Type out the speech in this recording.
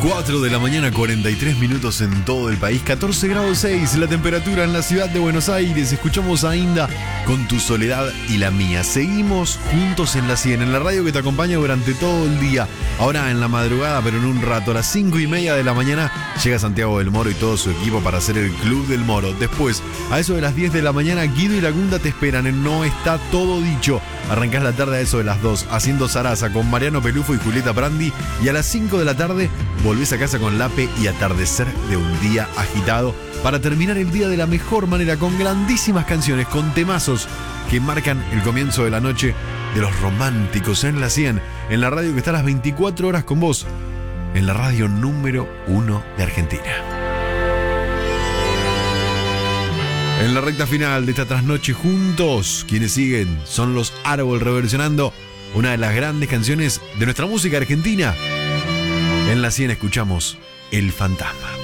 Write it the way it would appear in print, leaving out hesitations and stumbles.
4 de la mañana, 43 minutos en todo el país, 14 grados 6 la temperatura en la ciudad de Buenos Aires. Escuchamos a Inda con Tu Soledad y la Mía. Seguimos juntos en la 100, en la radio que te acompaña durante todo el día. Ahora en la madrugada, pero en un rato, a las 5:30 de la mañana, llega Santiago del Moro y todo su equipo para hacer el Club del Moro. Después, a eso de las 10 de la mañana, Guido y Lagunda te esperan en No Está Todo Dicho. Arrancás la tarde a eso de las 2, haciendo zaraza con Mariano Pelufo y Julieta Brandi. Y a las 5 de la tarde, volvés a casa con Lape y atardecer de un día agitado para terminar el día de la mejor manera, con grandísimas canciones, con temazos que marcan el comienzo de la noche de los románticos en la 100, en la radio que está a las 24 horas con vos, en la radio número 1 de Argentina. En la recta final de esta trasnoche juntos, quienes siguen son Los Árbol reversionando una de las grandes canciones de nuestra música argentina. En la 100 escuchamos El Fantasma.